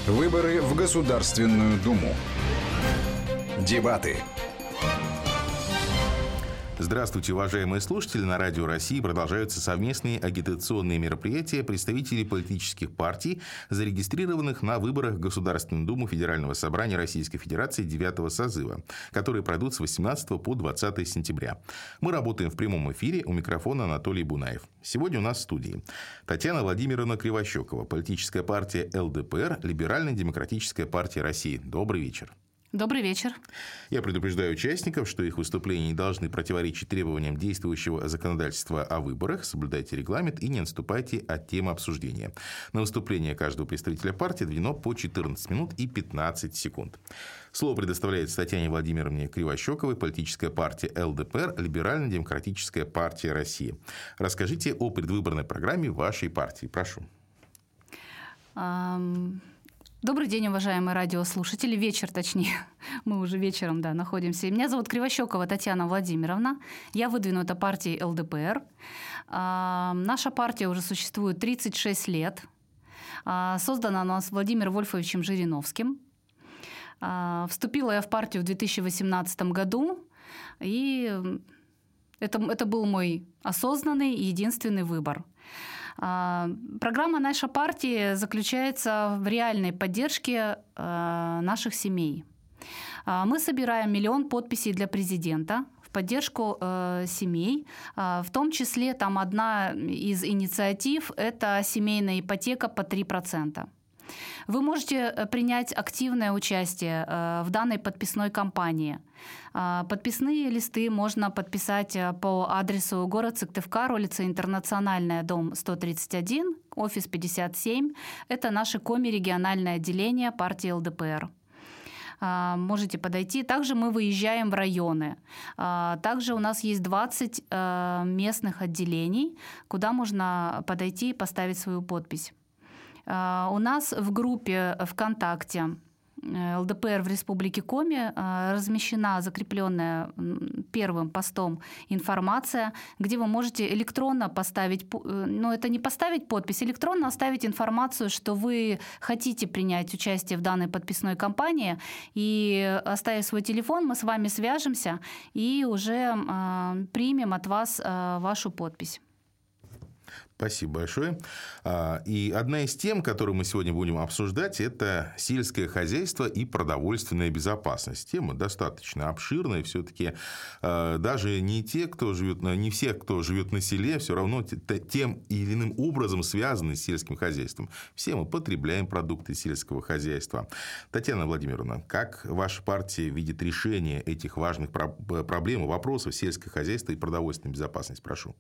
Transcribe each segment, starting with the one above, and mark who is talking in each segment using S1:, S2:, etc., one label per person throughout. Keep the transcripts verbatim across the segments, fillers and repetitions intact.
S1: Выборы в Государственную Думу. Дебаты.
S2: Здравствуйте, уважаемые слушатели. На Радио России продолжаются совместные агитационные мероприятия представителей политических партий, зарегистрированных на выборах в Государственную Думу Федерального собрания Российской Федерации девятого созыва, которые пройдут с восемнадцатого по двадцатое сентября. Мы работаем в прямом эфире, у микрофона Анатолий Бунаев. Сегодня у нас в студии Татьяна Владимировна Кривощекова, политическая партия эл дэ пэ эр, Либерально-демократическая партия России. Добрый вечер.
S3: Добрый вечер.
S2: Я предупреждаю участников, что их выступления не должны противоречить требованиям действующего законодательства о выборах. Соблюдайте регламент и не отступайте от темы обсуждения. На выступление каждого представителя партии отведено по четырнадцать минут и пятнадцать секунд. Слово предоставляется Татьяне Владимировне Кривощековой, политическая партия эл дэ пэ эр, Либерально-демократическая партия России. Расскажите о предвыборной программе вашей партии. Прошу.
S3: Um... Добрый день, уважаемые радиослушатели. Вечер, точнее. Мы уже вечером, да, находимся. Меня зовут Кривощекова Татьяна Владимировна. Я выдвинута партией эл дэ пэ эр. А, наша партия уже существует тридцать шесть лет. А, создана она с Владимиром Вольфовичем Жириновским. А, вступила я в партию в две тысячи восемнадцатом году. И это, это был мой осознанный и единственный выбор. Программа нашей партии заключается в реальной поддержке наших семей. Мы собираем миллион подписей для президента в поддержку семей. В том числе там одна из инициатив – это семейная ипотека по три процента. Вы можете принять активное участие в данной подписной кампании. Подписные листы можно подписать по адресу город Сыктывкар, улица Интернациональная, дом сто тридцать один, офис пятьдесят семь. Это наше коми-региональное отделение партии эл дэ пэ эр. Можете подойти. Также мы выезжаем в районы. Также у нас есть двадцать местных отделений, куда можно подойти и поставить свою подпись. У нас в группе ВКонтакте эл дэ пэ эр в Республике Коми размещена закрепленная первым постом информация, где вы можете электронно поставить, ну это не поставить подпись, электронно оставить информацию, что вы хотите принять участие в данной подписной кампании, и оставив свой телефон, мы с вами свяжемся и уже примем от вас вашу подпись.
S2: Спасибо большое. И одна из тем, которую мы сегодня будем обсуждать, это сельское хозяйство и продовольственная безопасность. Тема достаточно обширная. Все-таки даже не те, кто живет, не все, кто живет на селе, все равно тем или иным образом связаны с сельским хозяйством. Все мы потребляем продукты сельского хозяйства. Татьяна Владимировна, как ваша партия видит решение этих важных проблем и вопросов сельского хозяйства и продовольственной безопасности? Прошу.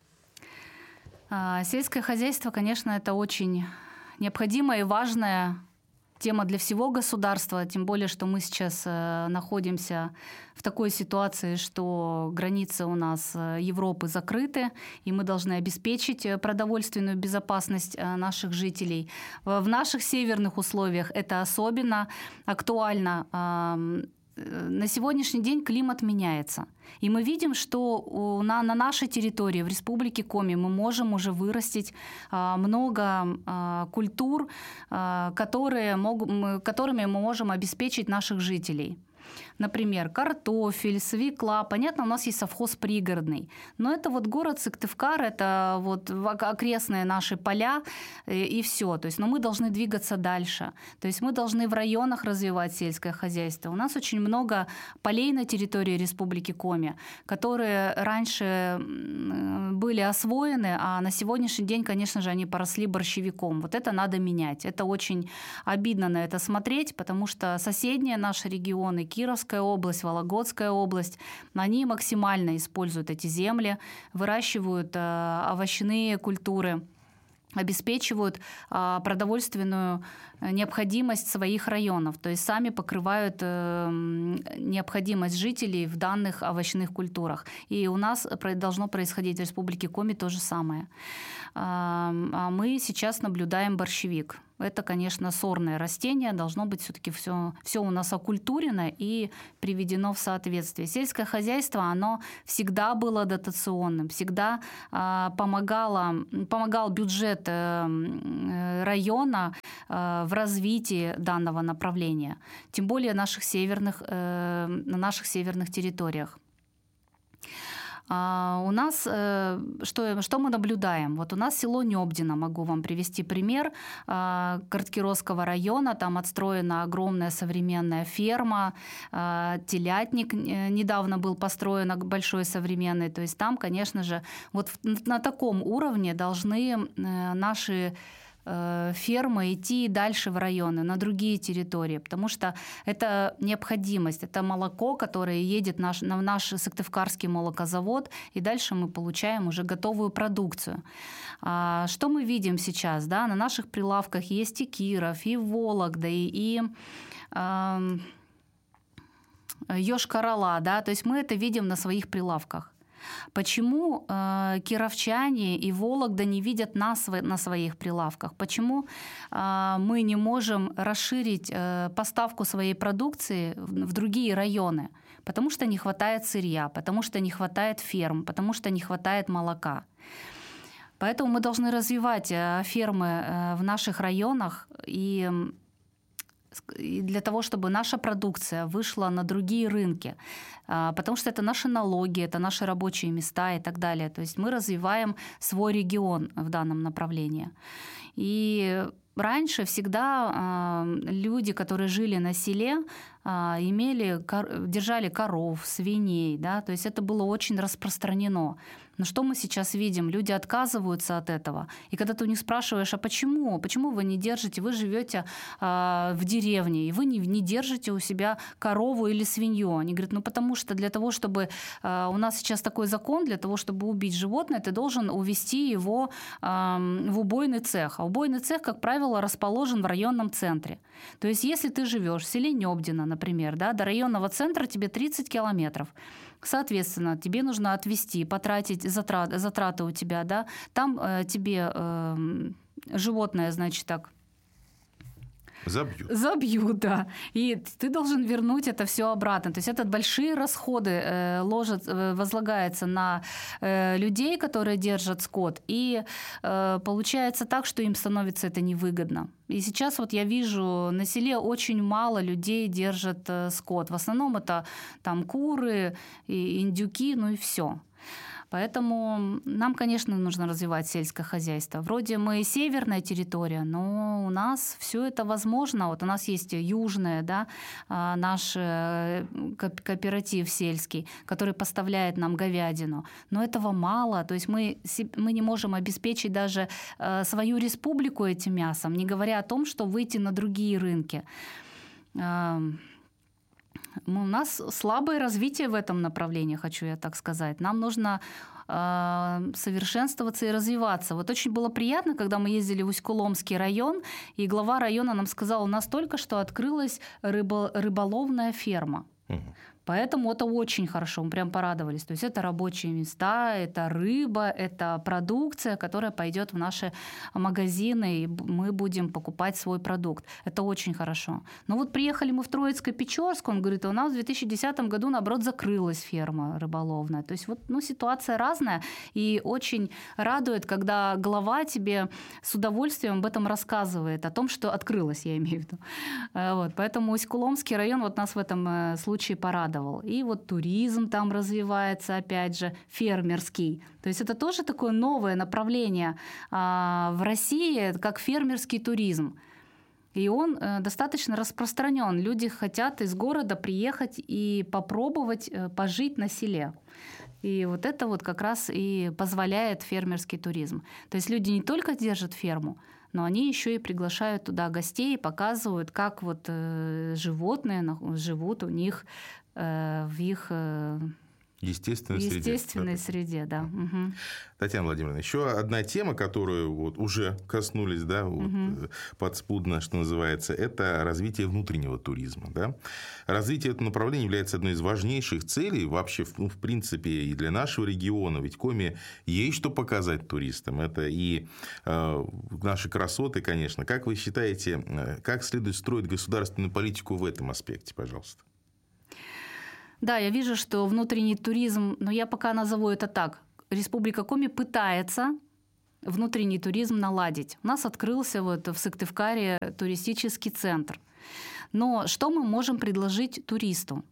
S3: Сельское хозяйство, конечно, это очень необходимая и важная тема для всего государства, тем более, что мы сейчас находимся в такой ситуации, что границы у нас Европы закрыты, и мы должны обеспечить продовольственную безопасность наших жителей. В наших северных условиях это особенно актуально. На сегодняшний день климат меняется. И мы видим, что на, на нашей территории, в Республике Коми, мы можем уже вырастить много культур, которые могут, которыми мы можем обеспечить наших жителей. Например, картофель, свекла. Понятно, у нас есть совхоз пригородный. Но это вот город Сыктывкар, это вот окрестные наши поля и все. То есть, но мы должны двигаться дальше. То есть мы должны в районах развивать сельское хозяйство. У нас очень много полей на территории Республики Коми, которые раньше были освоены, а на сегодняшний день, конечно же, они поросли борщевиком. Вот это надо менять. Это очень обидно на это смотреть, потому что соседние наши регионы, Кировская область, Вологодская область, они максимально используют эти земли, выращивают овощные культуры, обеспечивают продовольственную необходимость своих районов, то есть сами покрывают необходимость жителей в данных овощных культурах. И у нас должно происходить в Республике Коми то же самое. Мы сейчас наблюдаем борщевик. это, конечно, сорное растение, должно быть все-таки все, все у нас окультурено и приведено в соответствие. Сельское хозяйство, оно всегда было дотационным, всегда э, помогало, помогал бюджет э, района э, в развитии данного направления, тем более наших северных, э, на наших северных территориях. А у нас, что, что мы наблюдаем? Вот у нас село Нёбдино, могу вам привести пример, Карткировского района, там отстроена огромная современная ферма, телятник недавно был построен большой современный, то есть там, конечно же, вот на таком уровне должны наши фермы идти дальше в районы, на другие территории, потому что это необходимость, это молоко, которое едет наш, на наш Сыктывкарский молокозавод, и дальше мы получаем уже готовую продукцию. Что мы видим сейчас? Да? На наших прилавках есть и Киров, и Вологда, и, и э, Йошкар-Ола, да? То есть мы это видим на своих прилавках. Почему э, кировчане и Вологда не видят нас на своих прилавках? Почему э, мы не можем расширить э, поставку своей продукции в, в другие районы? Потому что не хватает сырья, потому что не хватает ферм, потому что не хватает молока. Поэтому мы должны развивать э, фермы э, в наших районах и... И для того, чтобы наша продукция вышла на другие рынки, потому что это наши налоги, это наши рабочие места и так далее. То есть мы развиваем свой регион в данном направлении. И раньше всегда люди, которые жили на селе, имели, держали коров, свиней, да, то есть это было очень распространено. Но что мы сейчас видим? Люди отказываются от этого. И когда ты у них спрашиваешь, а почему? Почему вы не держите? Вы живете э, в деревне, и вы не, не держите у себя корову или свинью. Они говорят, ну потому что для того, чтобы... Э, у нас сейчас такой закон, для того, чтобы убить животное, ты должен увезти его э, в убойный цех. А убойный цех, как правило, расположен в районном центре. То есть если ты живешь в селе Нёбдино, например, да, до районного центра тебе тридцать километров. Соответственно, тебе нужно отвезти, потратить затраты, затраты у тебя, да, там э, тебе э, животное, значит, так...
S2: Забьют.
S3: Забьют, да. И ты должен вернуть это все обратно. То есть это большие расходы э, ложат, э, возлагаются на э, людей, которые держат скот. И э, получается так, что им становится это невыгодно. И сейчас вот я вижу, на селе очень мало людей держат э, скот. В основном это там куры, и индюки, ну и все. Поэтому нам, конечно, нужно развивать сельское хозяйство. Вроде мы северная территория, но у нас все это возможно. Вот у нас есть южная, да, наш кооператив сельский, который поставляет нам говядину. Но этого мало. То есть мы, мы не можем обеспечить даже свою республику этим мясом, не говоря о том, что выйти на другие рынки. У нас слабое развитие в этом направлении, хочу я так сказать. Нам нужно э, совершенствоваться и развиваться. Вот очень было приятно, когда мы ездили в Усть-Куломский район, и глава района нам сказал, у нас только что открылась рыбо- рыболовная ферма. Угу. Поэтому это очень хорошо, мы прям порадовались. То есть это рабочие места, это рыба, это продукция, которая пойдет в наши магазины, и мы будем покупать свой продукт. Это очень хорошо. Но вот приехали мы в Троицко-Печорск, он говорит, у нас в две тысячи десятом году, наоборот, закрылась ферма рыболовная. То есть вот, ну, ситуация разная, и очень радует, когда глава тебе с удовольствием об этом рассказывает, о том, что открылась, я имею в виду. Вот. Поэтому Усть-Куломский район вот нас в этом случае порадовал. И вот туризм там развивается, опять же, фермерский. То есть это тоже такое новое направление а, в России, как фермерский туризм. И он э, достаточно распространен. Люди хотят из города приехать и попробовать э, пожить на селе. И вот это вот как раз и позволяет фермерский туризм. То есть люди не только держат ферму, но они еще и приглашают туда гостей, показывают, как вот э, животные живут у них э, в их э,
S2: естественной среде.
S3: Естественной среде, да. Угу.
S2: Татьяна Владимировна, еще одна тема, которую вот уже коснулись, да, вот, угу. подспудно, что называется, это развитие внутреннего туризма. Да? Развитие этого направления является одной из важнейших целей вообще, ну, в принципе, и для нашего региона. Ведь Коми есть что показать туристам. Это и э, наши красоты, конечно. Как вы считаете, как следует строить государственную политику в этом аспекте, пожалуйста?
S3: Да, я вижу, что внутренний туризм, но я пока назову это так. Республика Коми пытается внутренний туризм наладить. У нас открылся вот в Сыктывкаре туристический центр. Но что мы можем предложить туристу?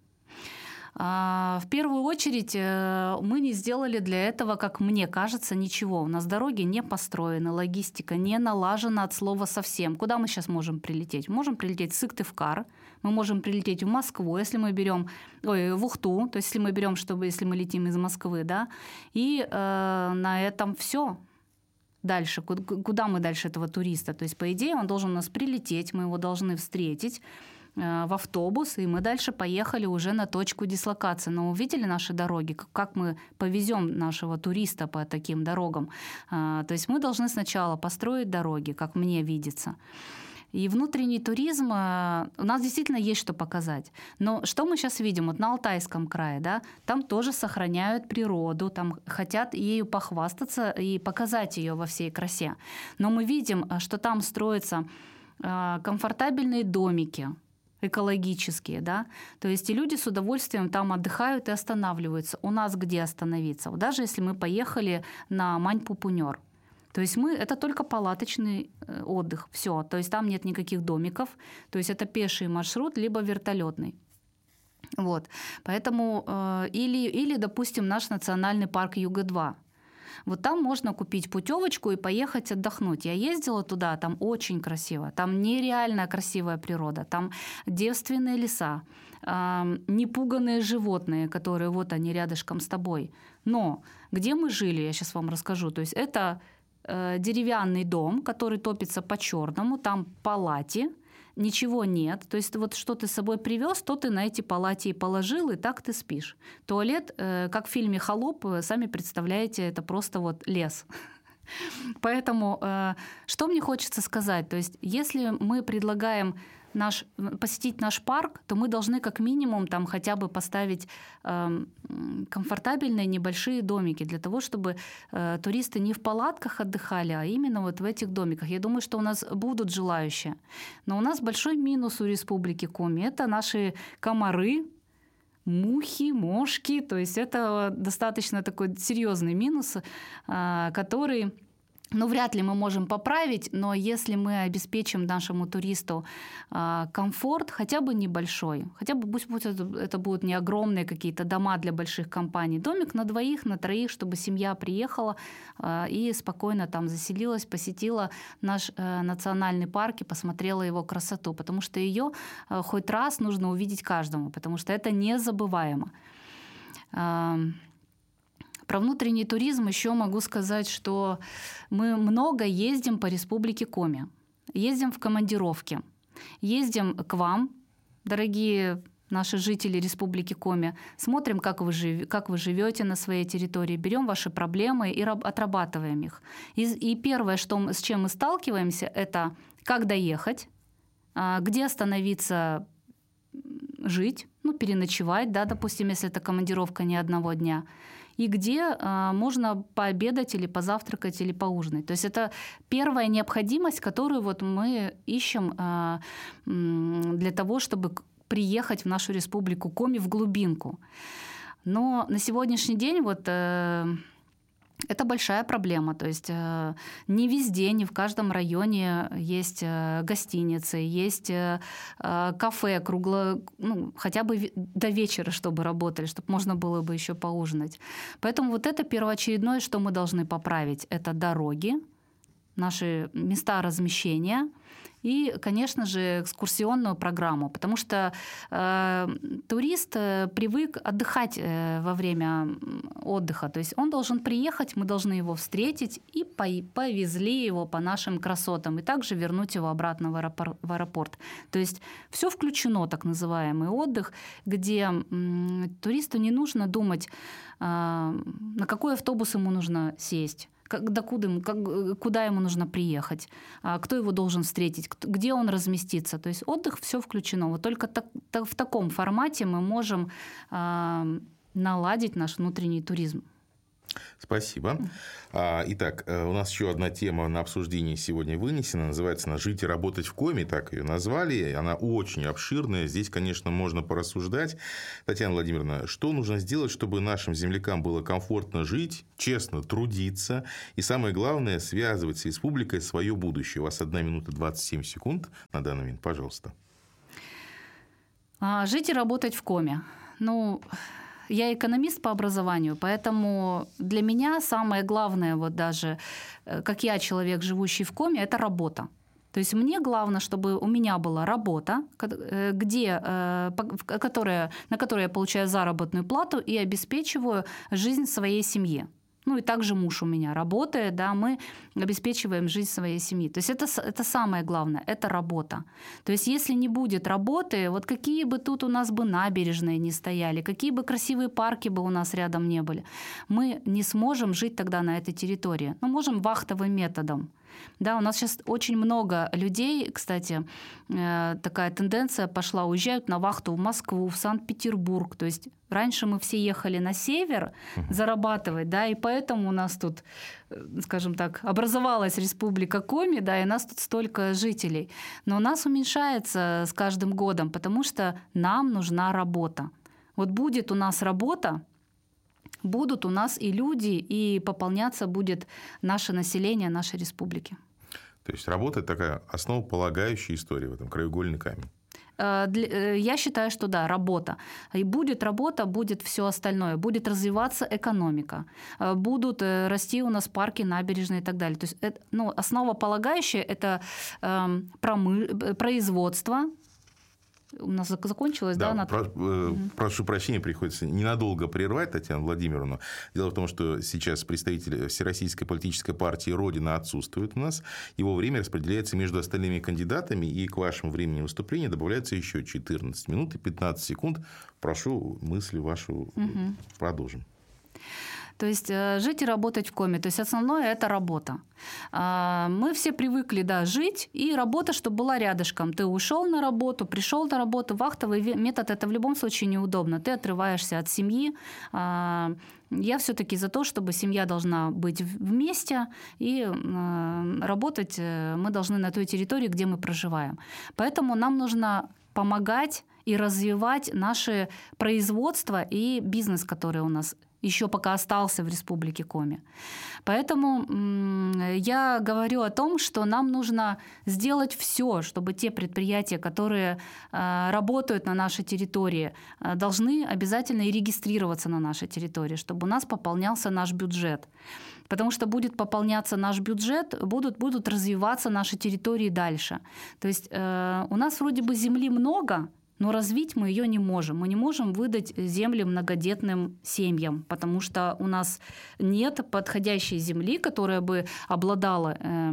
S3: В первую очередь мы не сделали для этого, как мне кажется, ничего. У нас дороги не построены, логистика не налажена от слова совсем. Куда мы сейчас можем прилететь? Можем прилететь в Сыктывкар, мы можем прилететь в Москву, если мы берем, ой, в Ухту, то есть если мы берем, чтобы, если мы летим из Москвы, да, и э, на этом все. Дальше, куда мы дальше этого туриста? То есть, по идее, он должен у нас прилететь, мы его должны встретить в автобус, и мы дальше поехали уже на точку дислокации. Но увидели наши дороги, как мы повезем нашего туриста по таким дорогам? То есть мы должны сначала построить дороги, как мне видится. И внутренний туризм, у нас действительно есть что показать. Но что мы сейчас видим? Вот на Алтайском крае, да, там тоже сохраняют природу, там хотят ею похвастаться и показать ее во всей красе. Но мы видим, что там строятся комфортабельные домики, экологические, да, то есть и люди с удовольствием там отдыхают и останавливаются. У нас где остановиться? Вот даже если мы поехали на Мань-Пупунёр, то есть мы, это только палаточный отдых, все, то есть там нет никаких домиков, то есть это пеший маршрут, либо вертолетный. Вот, поэтому, или, или, допустим, наш национальный парк Юга-два. Вот там можно купить путевочку и поехать отдохнуть. Я ездила туда, там очень красиво. Там нереально красивая природа. Там девственные леса, э, непуганные животные, которые вот они рядышком с тобой. Но где мы жили, я сейчас вам расскажу. То есть это э, деревянный дом, который топится по-черному, там палати, ничего нет. То есть вот что ты с собой привез, то ты на эти палати и положил, и так ты спишь. Туалет, как в фильме «Холоп», сами представляете, это просто вот лес. Поэтому что мне хочется сказать? То есть если мы предлагаем наш, посетить наш парк, то мы должны как минимум там хотя бы поставить э, комфортабельные небольшие домики для того, чтобы э, туристы не в палатках отдыхали, а именно вот в этих домиках. Я думаю, что у нас будут желающие. Но у нас большой минус у Республики Коми – это наши комары, мухи, мошки. То есть это достаточно такой серьезный минус, э, который... Ну, вряд ли мы можем поправить, но если мы обеспечим нашему туристу э, комфорт, хотя бы небольшой, хотя бы пусть, пусть это, это будут не огромные какие-то дома для больших компаний, домик на двоих, на троих, чтобы семья приехала э, и спокойно там заселилась, посетила наш э, национальный парк и посмотрела его красоту, потому что ее э, хоть раз нужно увидеть каждому, потому что это незабываемо. Э, Про внутренний туризм еще могу сказать, что мы много ездим по Республике Коми. Ездим в командировки. Ездим к вам, дорогие наши жители Республики Коми. Смотрим, как вы, жив... как вы живете на своей территории. Берем ваши проблемы и отрабатываем их. И, и первое, что, с чем мы сталкиваемся, это как доехать, где остановиться, жить, ну, переночевать, да, допустим, если это командировка не одного дня, и где э, можно пообедать или позавтракать или поужинать. То есть это первая необходимость, которую вот мы ищем э, для того, чтобы приехать в нашу Республику Коми в глубинку. Но на сегодняшний день вот... Э, Это большая проблема. То есть э, не везде, не в каждом районе есть э, гостиницы, есть э, кафе кругло, ну, хотя бы до вечера, чтобы работали, чтобы можно было бы еще поужинать. Поэтому вот это первоочередное, что мы должны поправить, это дороги, наши места размещения и, конечно же, экскурсионную программу, потому что э, турист э, привык отдыхать э, во время отдыха. То есть он должен приехать, мы должны его встретить и по- повезли его по нашим красотам, и также вернуть его обратно в аэропор- в аэропорт. То есть все включено, так называемый отдых, где м, туристу не нужно думать, э, на какой автобус ему нужно сесть, Когда, куда, ему, как, куда ему нужно приехать, кто его должен встретить, где он разместится. То есть отдых, все включено. Вот только так, так, в таком формате мы можем э, наладить наш внутренний туризм.
S2: Спасибо. Итак, у нас еще одна тема на обсуждение сегодня вынесена. Называется она «Жить и работать в коме», так ее назвали. Она очень обширная. Здесь, конечно, можно порассуждать. Татьяна Владимировна, что нужно сделать, чтобы нашим землякам было комфортно жить, честно трудиться и, самое главное, связывать с республикой свое будущее? У вас одна минута двадцать семь секунд на данный момент. Пожалуйста.
S3: Жить и работать в коме. Ну... Я экономист по образованию, поэтому для меня самое главное, вот даже как я человек, живущий в коме, это работа. То есть мне главное, чтобы у меня была работа, где, которая, на которой я получаю заработную плату и обеспечиваю жизнь своей семьи. Ну и также муж у меня работает, да, мы обеспечиваем жизнь своей семьи. То есть это, это самое главное, это работа. То есть если не будет работы, вот какие бы тут у нас бы набережные не стояли, какие бы красивые парки бы у нас рядом не были, мы не сможем жить тогда на этой территории. Мы можем вахтовым методом. Да, у нас сейчас очень много людей, кстати, такая тенденция пошла, уезжают на вахту в Москву, в Санкт-Петербург. То есть раньше мы все ехали на север зарабатывать, да, и поэтому у нас тут, скажем так, образовалась республика Коми, да, и нас тут столько жителей. Но у нас уменьшается с каждым годом, потому что нам нужна работа. Вот будет у нас работа, будут у нас и люди, и пополняться будет наше население нашей республики.
S2: То есть работа – это такая основополагающая история в этом, краеугольный камень.
S3: Я считаю, что да, работа. И будет работа, будет все остальное. Будет развиваться экономика. Будут расти у нас парки, набережные и так далее. То есть это, ну, основополагающее – это промы... производство. У нас закончилось, да?
S2: Да,
S3: на...
S2: про, э, прошу прощения, приходится ненадолго прервать Татьяну Владимировну. Дело в том, что сейчас представитель Всероссийской политической партии «Родина» отсутствует у нас. Его время распределяется между остальными кандидатами, и к вашему времени выступления добавляется еще четырнадцать минут и пятнадцать секунд. Прошу мысль вашу, угу. Продолжим.
S3: То есть жить и работать в коме. То есть основное – это работа. Мы все привыкли, да, жить, и работа, чтобы была рядышком. Ты ушел на работу, пришел на работу. Вахтовый метод – это в любом случае неудобно. Ты отрываешься от семьи. Я все-таки за то, чтобы семья должна быть вместе, и работать мы должны на той территории, где мы проживаем. Поэтому нам нужно помогать и развивать наше производство и бизнес, который у нас еще пока остался в Республике Коми. Поэтому я говорю о том, что нам нужно сделать все, чтобы те предприятия, которые работают на нашей территории, должны обязательно и регистрироваться на нашей территории, чтобы у нас пополнялся наш бюджет. Потому что будет пополняться наш бюджет, будут, будут развиваться наши территории дальше. То есть у нас вроде бы земли много, но развить мы ее не можем. Мы не можем выдать земли многодетным семьям, потому что у нас нет подходящей земли, которая бы обладала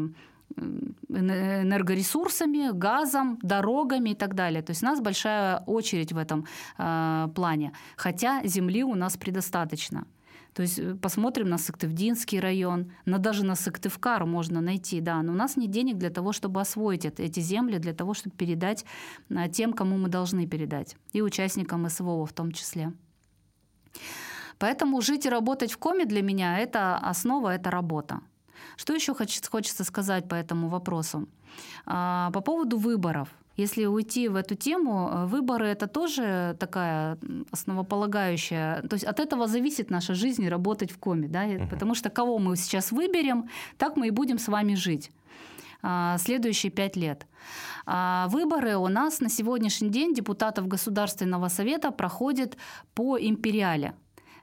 S3: энергоресурсами, газом, дорогами и так далее. То есть у нас большая очередь в этом плане, хотя земли у нас предостаточно. То есть посмотрим на Сыктывдинский район, на, даже на Сыктывкар можно найти, да, но у нас нет денег для того, чтобы освоить это, эти земли, для того, чтобы передать тем, кому мы должны передать, и участникам СВО в том числе. Поэтому жить и работать в Коми для меня – это основа, это работа. Что еще хочется сказать по этому вопросу? По поводу выборов. Если уйти в эту тему, выборы – это тоже такая основополагающая. То есть от этого зависит наша жизнь и работать в Коми. Да? Потому что кого мы сейчас выберем, так мы и будем с вами жить следующие пять лет. Выборы у нас на сегодняшний день депутатов Государственного совета проходят по империале.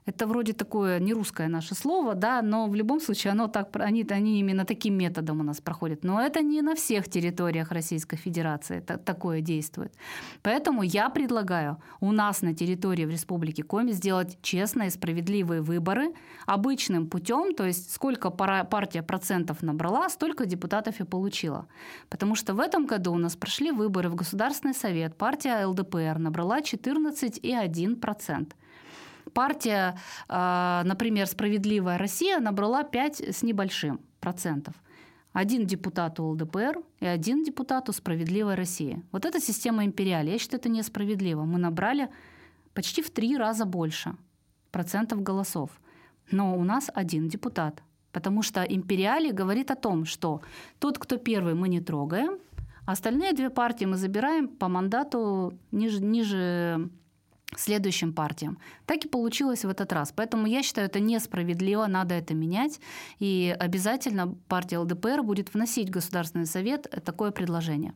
S3: Это вроде такое не русское наше слово, да, но в любом случае оно так, они, они именно таким методом у нас проходят. Но это не на всех территориях Российской Федерации это, такое действует. Поэтому я предлагаю у нас на территории в Республике Коми сделать честные, справедливые выборы обычным путем, то есть сколько партия процентов набрала, столько депутатов и получила. Потому что в этом году у нас прошли выборы в Государственный совет. Партия эл дэ пэ эр набрала четырнадцать целых одна десятая процента. Партия, например, «Справедливая Россия» набрала пять с небольшим процентов. Один депутат у эл дэ пэ эр и один депутат у «Справедливой России». Вот эта система империали. Я считаю, это несправедливо. Мы набрали почти в три раза больше процентов голосов. Но у нас один депутат. Потому что империали говорит о том, что тот, кто первый, мы не трогаем, а остальные две партии мы забираем по мандату ниже, ниже следующим партиям. Так и получилось в этот раз. Поэтому я считаю, это несправедливо, надо это менять. И обязательно партия эл дэ пэ эр будет вносить в Государственный совет такое предложение.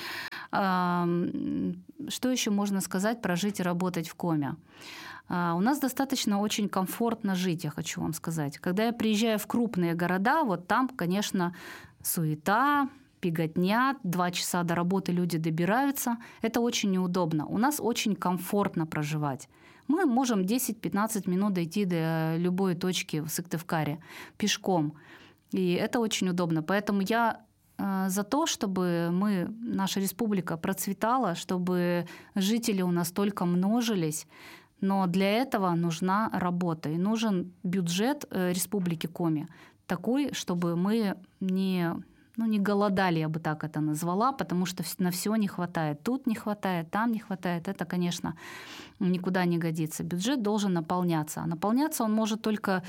S3: Что еще можно сказать про жить и работать в Коми? У нас достаточно очень комфортно жить, я хочу вам сказать. Когда я приезжаю в крупные города, вот там, конечно, суета, беготня, два часа до работы люди добираются. Это очень неудобно. У нас очень комфортно проживать. Мы можем десять-пятнадцать минут дойти до любой точки в Сыктывкаре пешком. И это очень удобно. Поэтому я э, за то, чтобы мы, наша республика процветала, чтобы жители у нас только множились. Но для этого нужна работа. И нужен бюджет э, Республики Коми такой, чтобы мы не... Ну, не голодали, я бы так это назвала, потому что на все не хватает. Тут не хватает, там не хватает. Это, конечно, никуда не годится. Бюджет должен наполняться. А наполняться он может только,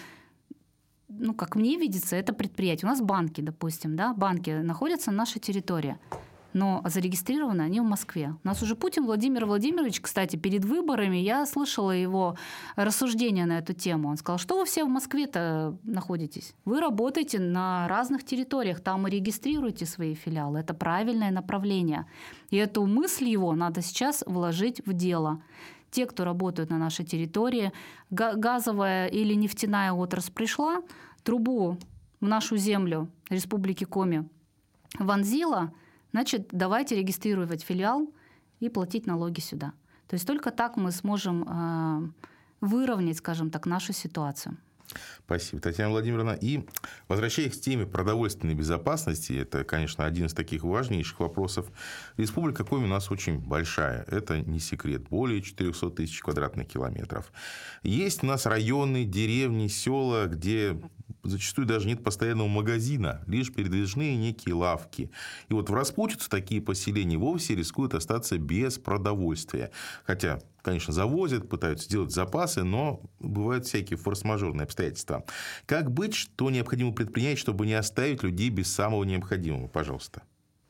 S3: ну, как мне видится, это предприятие. У нас банки, допустим, да, банки находятся на нашей территории, но зарегистрированы они в Москве. У нас уже Путин Владимир Владимирович, кстати, перед выборами, я слышала его рассуждения на эту тему. Он сказал, что вы все в Москве-то находитесь? Вы работаете на разных территориях, там и регистрируете свои филиалы. Это правильное направление. И эту мысль его надо сейчас вложить в дело. Те, кто работают на нашей территории, газовая или нефтяная отрасль пришла, трубу в нашу землю Республики Коми вонзила, значит, давайте регистрировать филиал и платить налоги сюда. То есть только так мы сможем э, выровнять, скажем так, нашу ситуацию.
S2: Спасибо, Татьяна Владимировна. И возвращаясь к теме продовольственной безопасности, это, конечно, один из таких важнейших вопросов. Республика Коми у нас очень большая, это не секрет, более четыреста тысяч квадратных километров. Есть у нас районы, деревни, села, где зачастую даже нет постоянного магазина, лишь передвижные некие лавки. И вот в распутицу такие поселения вовсе рискуют остаться без продовольствия. Хотя, конечно, завозят, пытаются сделать запасы, но бывают всякие форс-мажорные обстоятельства. Как быть, что необходимо предпринять, чтобы не оставить людей без самого необходимого? Пожалуйста.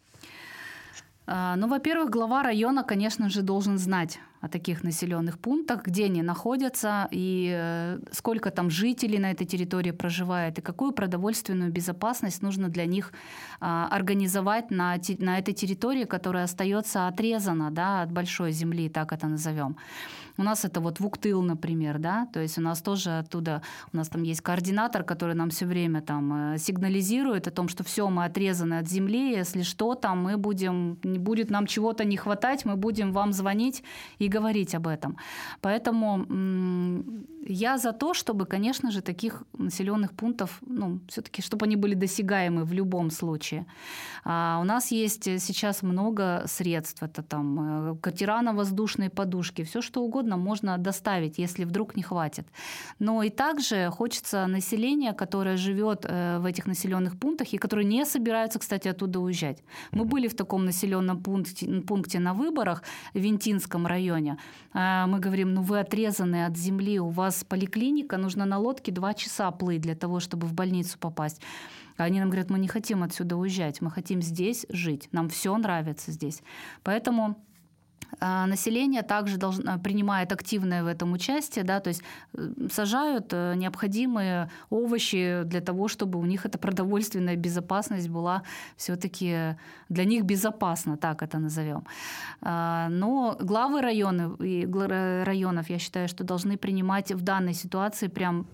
S3: Ну, во-первых, глава района, конечно же, должен знать о таких населенных пунктах, где они находятся, и сколько там жителей на этой территории проживает, и какую продовольственную безопасность нужно для них организовать на, на этой территории, которая остается отрезана, да, от большой земли, так это назовем. У нас это вот Вуктыл, например, да, то есть у нас тоже оттуда, у нас там есть координатор, который нам все время там сигнализирует о том, что все, мы отрезаны от земли, если что, там мы будем, будет нам чего-то не хватать, мы будем вам звонить и говорить об этом. Поэтому м- я за то, чтобы, конечно же, таких населенных пунктов, ну, все-таки, чтобы они были досягаемы в любом случае. А у нас есть сейчас много средств, это там катера на воздушные подушки, все что угодно можно доставить, если вдруг не хватит. Но и также хочется населения, которое живет в этих населенных пунктах и которые не собираются, кстати, оттуда уезжать. Мы были в таком населенном пункте, пункте на выборах в Вентинском районе. Мы говорим, ну вы отрезаны от земли, у вас поликлиника, нужно на лодке два часа плыть для того, чтобы в больницу попасть. А они нам говорят, мы не хотим отсюда уезжать, мы хотим здесь жить, нам все нравится здесь. Поэтому Население также должно, принимает активное в этом участие, да, то есть сажают необходимые овощи для того, чтобы у них эта продовольственная безопасность была все-таки для них безопасна, так это назовем. Но главы районов, и районов, я считаю, что должны принимать в данной ситуации прям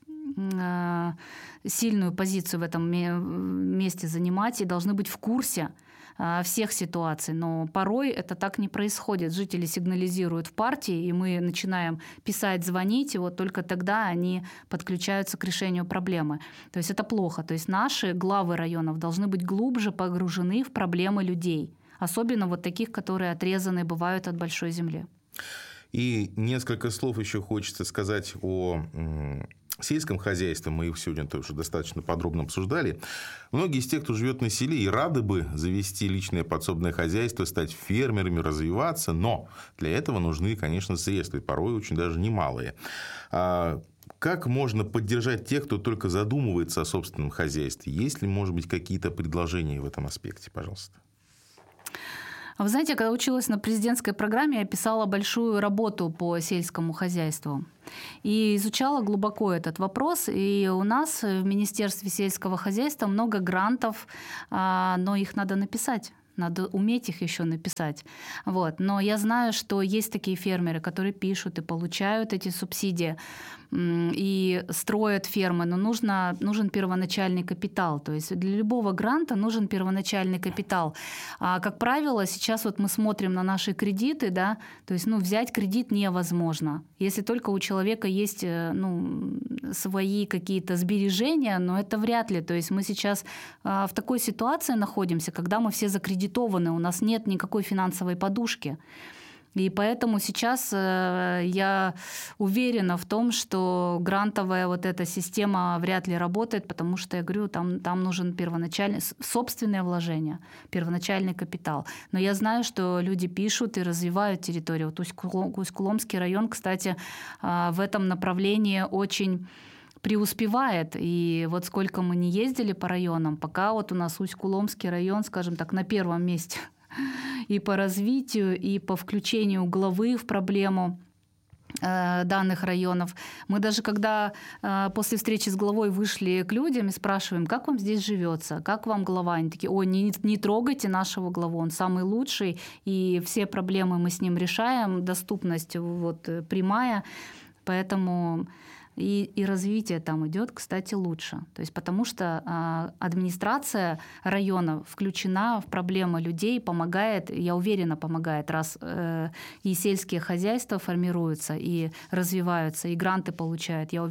S3: сильную позицию в этом месте занимать и должны быть в курсе всех ситуаций, но порой это так не происходит. Жители сигнализируют в партии, и мы начинаем писать, звонить, и вот только тогда они подключаются к решению проблемы. То есть это плохо. То есть наши главы районов должны быть глубже погружены в проблемы людей, особенно вот таких, которые отрезаны бывают от большой земли.
S2: И несколько слов еще хочется сказать о сельском хозяйстве. Мы их сегодня тоже достаточно подробно обсуждали. Многие из тех, кто живет на селе, и рады бы завести личное подсобное хозяйство, стать фермерами, развиваться, но для этого нужны, конечно, средства, и порой очень даже немалые. Как можно поддержать тех, кто только задумывается о собственном хозяйстве? Есть ли, может быть, какие-то предложения в этом аспекте? Пожалуйста.
S3: Вы знаете, когда училась на президентской программе, я писала большую работу по сельскому хозяйству и изучала глубоко этот вопрос. И у нас в Министерстве сельского хозяйства много грантов, но их надо написать. Надо уметь их еще написать. Вот. Но я знаю, что есть такие фермеры, которые пишут и получают эти субсидии и строят фермы, но нужно, нужен первоначальный капитал. То есть для любого гранта нужен первоначальный капитал. А, как правило, сейчас вот мы смотрим на наши кредиты, да, то есть ну, взять кредит невозможно, если только у человека есть ну, свои какие-то сбережения, но это вряд ли. То есть мы сейчас а, в такой ситуации находимся, когда мы все закредитованы, у нас нет никакой финансовой подушки. И поэтому сейчас я уверена в том, что грантовая вот эта система вряд ли работает, потому что, я говорю, там, там нужен первоначальный, собственное вложение, первоначальный капитал. Но я знаю, что люди пишут и развивают территорию. Вот Усть-Куломский район, кстати, в этом направлении очень преуспевает. И вот сколько мы не ездили по районам, пока вот у нас Усть-Куломский район, скажем так, на первом месте и по развитию, и по включению главы в проблему э, данных районов. Мы даже когда э, после встречи с главой вышли к людям и спрашиваем, как вам здесь живется, как вам глава? Они такие, ой, не, не трогайте нашего главу, он самый лучший, и все проблемы мы с ним решаем, доступность вот, прямая, поэтому... И, и развитие там идет, кстати, лучше. То есть, потому что а, администрация района включена в проблемы людей, помогает, я уверена, помогает, раз э, и сельские хозяйства формируются, и развиваются, и гранты получают. Я